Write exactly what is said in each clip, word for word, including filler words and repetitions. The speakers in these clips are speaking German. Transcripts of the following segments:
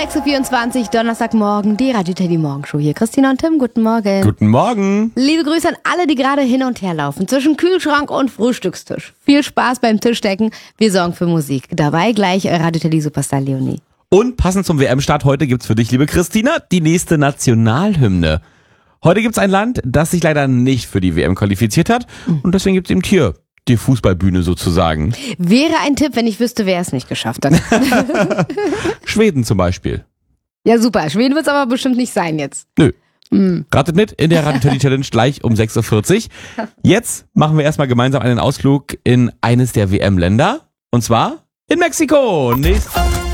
sechs Uhr vierundzwanzig, Donnerstagmorgen, die Radio Teddy Morgenshow. Hier Christina und Tim, guten Morgen. Guten Morgen. Liebe Grüße an alle, die gerade hin und her laufen, zwischen Kühlschrank und Frühstückstisch. Viel Spaß beim Tischdecken, wir sorgen für Musik. Dabei gleich Radio Teddy Superstar Leonie. Und passend zum W M-Start heute gibt's für dich, liebe Christina, die nächste Nationalhymne. Heute gibt's ein Land, das sich leider nicht für die W M qualifiziert hat und deswegen gibt's eben hier die Fußballbühne sozusagen. Wäre ein Tipp, wenn ich wüsste, wer es nicht geschafft hat. Schweden zum Beispiel. Ja super, Schweden wird's aber bestimmt nicht sein jetzt. Nö. Mhm. Ratet mit in der Radio Teddy Challenge gleich um sechs Uhr vierzig. Jetzt machen wir erstmal gemeinsam einen Ausflug in eines der W M-Länder und zwar in Mexiko. Nächst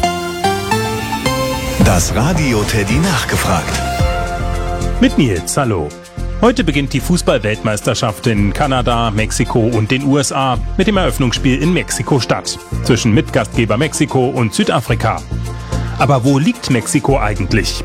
Das Radio Teddy nachgefragt. Mit Nils, hallo. Heute beginnt die Fußball-Weltmeisterschaft in Kanada, Mexiko und den U S A mit dem Eröffnungsspiel in Mexiko-Stadt zwischen Mitgastgeber Mexiko und Südafrika. Aber wo liegt Mexiko eigentlich?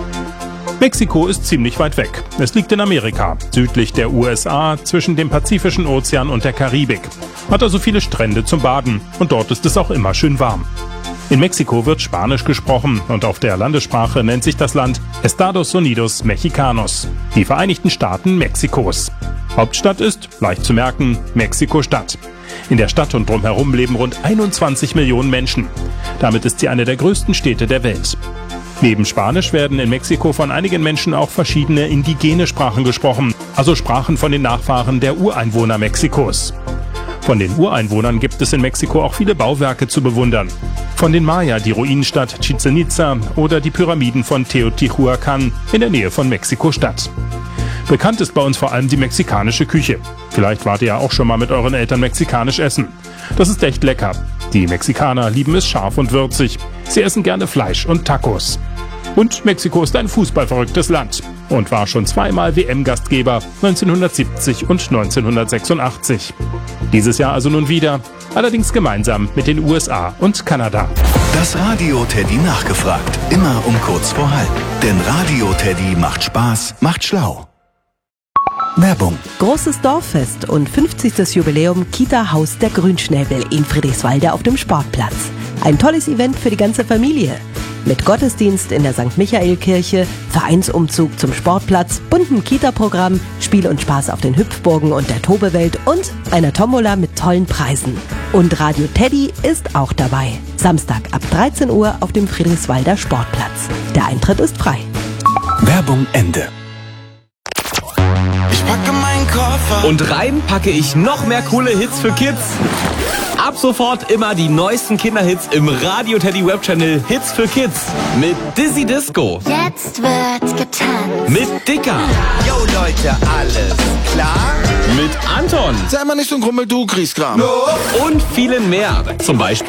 Mexiko ist ziemlich weit weg. Es liegt in Amerika, südlich der U S A, zwischen dem Pazifischen Ozean und der Karibik. Hat also viele Strände zum Baden und dort ist es auch immer schön warm. In Mexiko wird Spanisch gesprochen und auf der Landessprache nennt sich das Land Estados Unidos Mexicanos, die Vereinigten Staaten Mexikos. Hauptstadt ist, leicht zu merken, Mexiko-Stadt. In der Stadt und drumherum leben rund einundzwanzig Millionen Menschen. Damit ist sie eine der größten Städte der Welt. Neben Spanisch werden in Mexiko von einigen Menschen auch verschiedene indigene Sprachen gesprochen, also Sprachen von den Nachfahren der Ureinwohner Mexikos. Von den Ureinwohnern gibt es in Mexiko auch viele Bauwerke zu bewundern. Von den Maya die Ruinenstadt Chichén Itzá oder die Pyramiden von Teotihuacan in der Nähe von Mexiko-Stadt. Bekannt ist bei uns vor allem die mexikanische Küche. Vielleicht wart ihr ja auch schon mal mit euren Eltern mexikanisch essen. Das ist echt lecker. Die Mexikaner lieben es scharf und würzig. Sie essen gerne Fleisch und Tacos. Und Mexiko ist ein fußballverrücktes Land und war schon zweimal W M-Gastgeber, neunzehnhundertsiebzig und neunzehnhundertsechsundachtzig. Dieses Jahr also nun wieder, allerdings gemeinsam mit den U S A und Kanada. Das Radio Teddy nachgefragt, immer um kurz vor halb. Denn Radio Teddy macht Spaß, macht schlau. Werbung. Großes Dorffest und fünfzigstes Jubiläum Kita-Haus der Grünschnäbel in Friedrichswalde auf dem Sportplatz. Ein tolles Event für die ganze Familie. Mit Gottesdienst in der Sankt Michael-Kirche, Vereinsumzug zum Sportplatz, buntem Kita-Programm, Spiel und Spaß auf den Hüpfburgen und der Tobewelt und einer Tombola mit tollen Preisen. Und Radio Teddy ist auch dabei. Samstag ab dreizehn Uhr auf dem Friedrichswalder Sportplatz. Der Eintritt ist frei. Werbung Ende. Ich packe meinen Koffer. Und rein packe ich noch mehr coole Hits für Kids. Ab sofort immer die neuesten Kinderhits im Radio Teddy Webchannel Hits für Kids. Mit Dizzy Disco. Jetzt wird getanzt. Mit Dicker. Yo Leute, alles klar? Mit Anton. Sei mal nicht so ein Grummel, du Griesgram. Und vielen mehr. Zum Beispiel